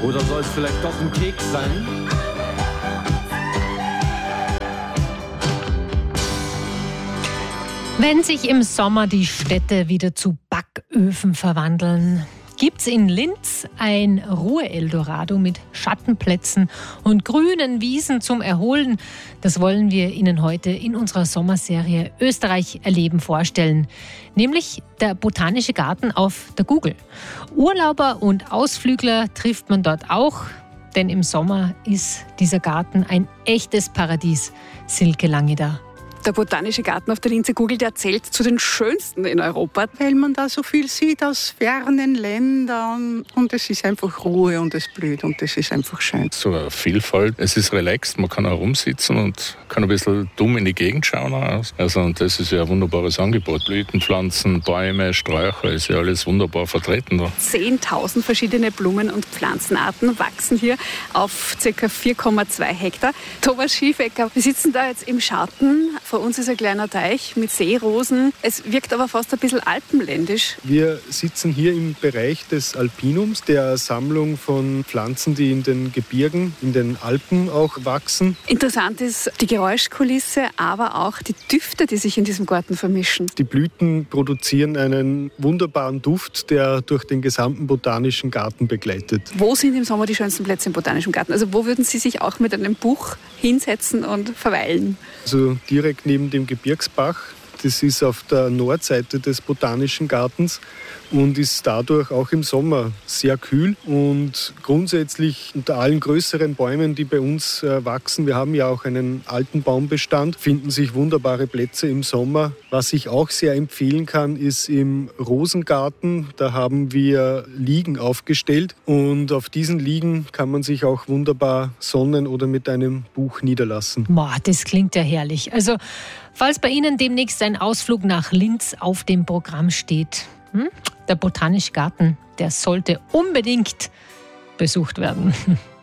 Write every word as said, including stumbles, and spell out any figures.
Oder soll es vielleicht doch ein Keks sein? Wenn sich im Sommer die Städte wieder zu Backöfen verwandeln, gibt's in Linz ein Ruhe-Eldorado mit Schattenplätzen und grünen Wiesen zum Erholen. Das wollen wir Ihnen heute in unserer Sommerserie Österreich erleben vorstellen. Nämlich der Botanische Garten auf der Gugel. Urlauber und Ausflügler trifft man dort auch, denn im Sommer ist dieser Garten ein echtes Paradies. Silke Langeder. Der Botanische Garten auf der Linzer Gugel, der zählt zu den schönsten in Europa. Weil man da so viel sieht aus fernen Ländern und es ist einfach Ruhe und es blüht und es ist einfach schön. So eine Vielfalt, es ist relaxed, man kann auch rumsitzen und kann ein bisschen dumm in die Gegend schauen. Also, und das ist ja ein wunderbares Angebot. Blütenpflanzen, Bäume, Sträucher, ist ja alles wunderbar vertreten da. zehntausend verschiedene Blumen- und Pflanzenarten wachsen hier auf ca. vier Komma zwei Hektar. Thomas Schiefecker, wir sitzen da jetzt im Schatten. Vor uns ist ein kleiner Teich mit Seerosen. Es wirkt aber fast ein bisschen alpenländisch. Wir sitzen hier im Bereich des Alpinums, der Sammlung von Pflanzen, die in den Gebirgen, in den Alpen auch wachsen. Interessant ist die Geräuschkulisse, aber auch die Düfte, die sich in diesem Garten vermischen. Die Blüten produzieren einen wunderbaren Duft, der durch den gesamten Botanischen Garten begleitet. Wo sind im Sommer die schönsten Plätze im Botanischen Garten? Also wo würden Sie sich auch mit einem Buch hinsetzen und verweilen? Also direkt neben dem Gebirgsbach. Das ist auf der Nordseite des Botanischen Gartens und ist dadurch auch im Sommer sehr kühl. Und grundsätzlich unter allen größeren Bäumen, die bei uns äh, wachsen, wir haben ja auch einen alten Baumbestand, finden sich wunderbare Plätze im Sommer. Was ich auch sehr empfehlen kann, ist im Rosengarten. Da haben wir Liegen aufgestellt und auf diesen Liegen kann man sich auch wunderbar sonnen oder mit einem Buch niederlassen. Boah, das klingt ja herrlich. Also, falls bei Ihnen demnächst ein Ausflug nach Linz auf dem Programm steht, hm? Der Botanische Garten, der sollte unbedingt besucht werden.